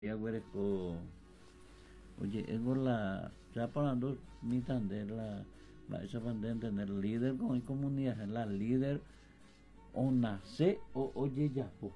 Ya huereco, oye, es la, ya parando mi tender la esa para entender líder con comunidad, la líder o nace o oye ya po,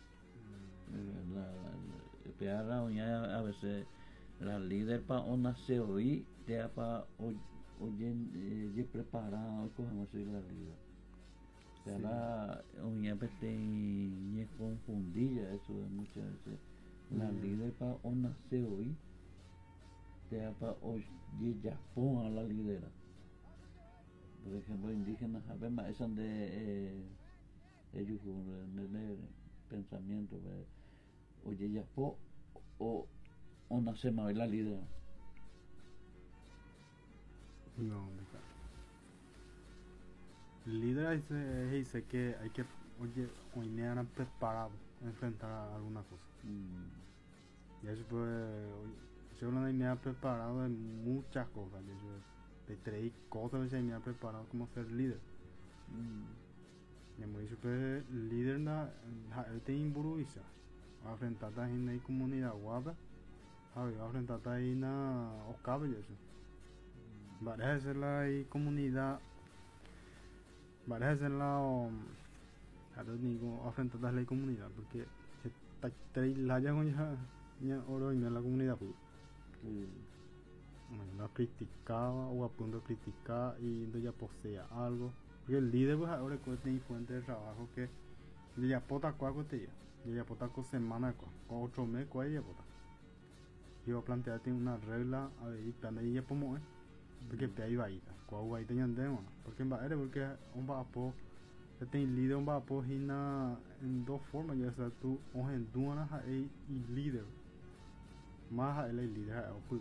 la peor la uña a veces la líder para o nace hoy te para oye ya preparado cogemos la líder, sea Sí, la uña pete y confundilla eso de muchas veces la yeah, líder para o nace hoy te para hoy ya ponga la lidera. Por ejemplo, indígenas, a ver, esan de ellos de pensamiento, oye, ya po, o nace más la lidera. no, el líder dice que hay que, oye, hoy me han preparado a enfrentar a alguna cosa. Mm, Y eso puede, yo no me ha preparado en muchas cosas. Yo de tres cosas que me ha preparado como ser líder. mm, Me hemos dicho que el líder na, te imburuiza. A enfrentar a la comunidad guapa. A ver, a enfrentar a la ocabe y eso. Varias veces la comunidad, varias veces la harus digo afrontar la comunidad porque trae la ya con ya oro en la comunidad pues sí, no criticaba o a punto de criticar y entonces ya posea algo porque el líder pues ahora tiene fuente de trabajo que ya pota cuaco te ya pota con semana con otro mes cuál ya pota yo plantearte una regla a ver plan de ya como porque pe ahí va ahí cuál va ahí te andemos porque va a porque un va a po tem líder un va po hina en dos formas ya sea tú o en duana y líder más a el líder a pues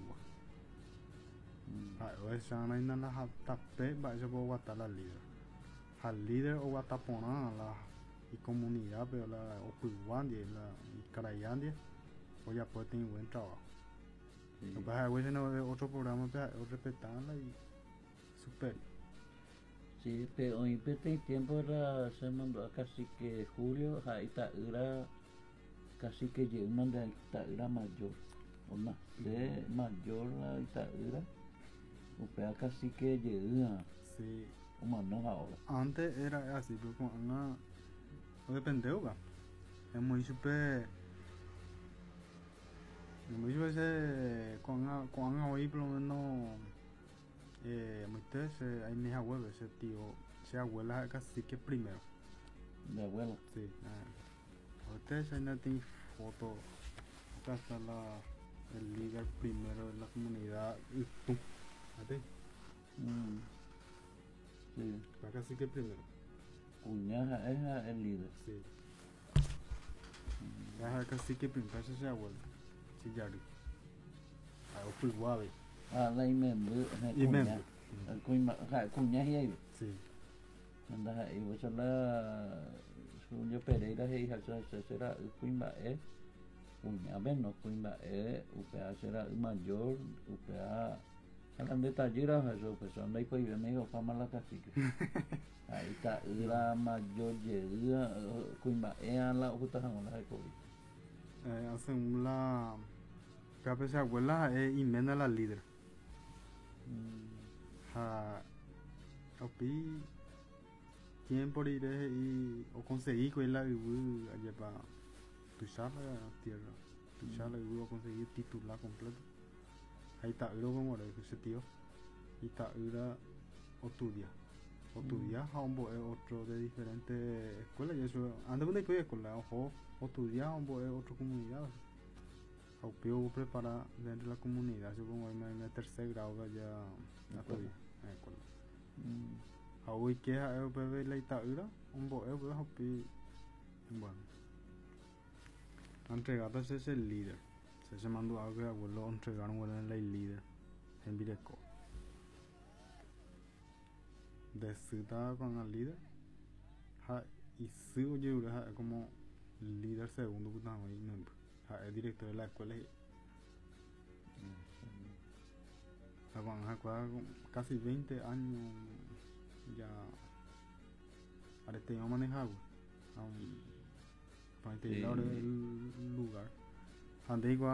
mm, a o esa na ina la tape va se puede guatar la líder al líder o guatapona la y comunidad pero la o pues la y carayandia o ya puede tener buen trabajo lo sí. que pasa es que no otro programa o respetarla y super Sí, pero hoy pete tiempo era se mandó a casi que julio, ahí está, era casi que llegó manda era mayor, o más de mayor la era, o sea, casi que llega. sí Como no ahora. antes era así pero con una o depende va es muy super con hoy por lo menos muchas hay mis abuelos ese tío se abuela casi que primero Mi abuela. sí ustedes hay una foto acá está el líder primero de la comunidad y tú ¿sí? Mm, sí. Está casi que primero Cuñaja es el líder. sí ya casi que primero ese se abuela sí ya o fui guave La imembu es y cuña. member Cuña y ahí. sí Anda ahí. Vos la. Suyo Pereira es hija. Será cuimba es. Cuña menos cuimba es. Upea será mayor. Upea. Hablan de talleras, eso, pues son ahí pues me dijo fama la cacique. Ahí está, no la mayor llega, cuimba, la otra jamón la de COVID. hacen la capaz se abuela y mena la líder ha opi tiempo iré y o conseguí que la viví allá para pisar la tierra pisar la viví o conseguir titular completo ahí está luego como ese tío y está era otro día a un boe otro de diferentes escuelas y eso anda una escuela ojo otro día a un boe otra comunidad Aupio prepara dentro de la comunidad supongo en el tercer grado ya estoy en la escuela hoy que es bebé la itaúra un boe bueno entregado es el líder se mandó algo que abuelo entregaron en el líder en Vireco de ciudad con el líder y si oye como líder segundo el director de la escuela casi 20 años ya ahora tengo manejado para Sí, integrar el lugar Antigua